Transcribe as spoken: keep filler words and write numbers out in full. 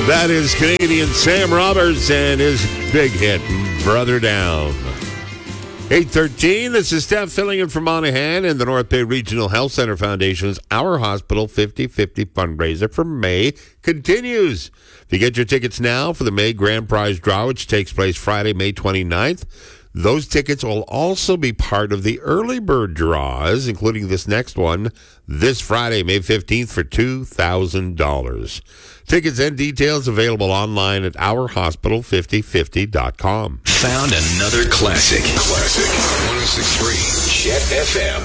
That is Canadian Sam Roberts and his big hit, Brother Down. eight thirteen, this is Steph filling in for Monaghan, and the North Bay Regional Health Center Foundation's Our Hospital fifty fifty fundraiser for May continues. If you get your tickets now for the May Grand Prize Draw, which takes place Friday, May twenty-ninth, those tickets will also be part of the early bird draws, including this next one, this Friday, May fifteenth, for two thousand dollars. Tickets and details available online at our hospital fifty fifty dot com. Found another classic. Classic. one oh six point three Jet F M.